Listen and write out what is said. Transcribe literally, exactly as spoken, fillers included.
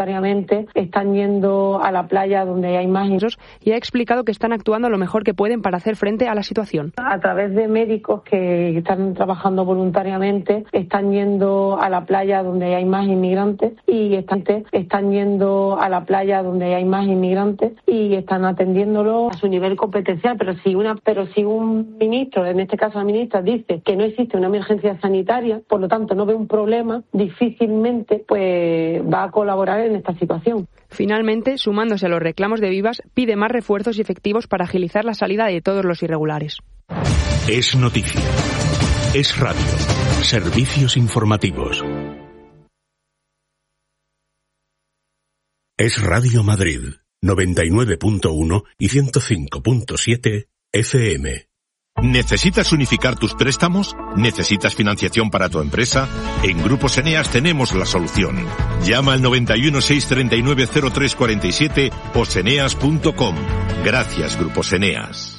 Están yendo a la playa donde hay más ingresos y ha explicado que están actuando lo mejor que pueden para hacer frente a la situación. A través de médicos que están trabajando voluntariamente, están yendo a la playa donde hay más inmigrantes y están, están yendo a la playa donde hay más inmigrantes y están atendiéndolo a su nivel competencial. Pero si una, pero si un ministro, en este caso la ministra, dice que no existe una emergencia sanitaria, por lo tanto no ve un problema, difícilmente pues va a colaborar en esta situación. Finalmente, sumándose a los reclamos de Vivas, pide más refuerzos y efectivos para agilizar la salida de todos los irregulares. Es noticia. Es radio. Servicios informativos. Es Radio Madrid, noventa y nueve punto uno y ciento cinco punto siete F M. ¿Necesitas unificar tus préstamos? ¿Necesitas financiación para tu empresa? En Grupos Eneas tenemos la solución. Llama al noventa y uno, seiscientos treinta y nueve, cero tres cuarenta y siete o seneas punto com. Gracias, Grupos Eneas.